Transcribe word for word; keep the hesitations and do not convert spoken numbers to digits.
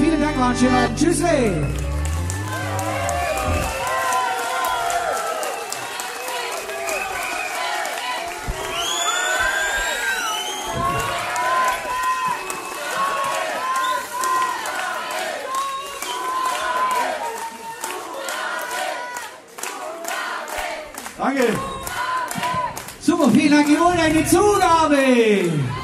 Vielen Dank, war ein schöner Abend. Tschüssle. Danke. Super, vielen Dank. Ihr wollt eine Zugabe.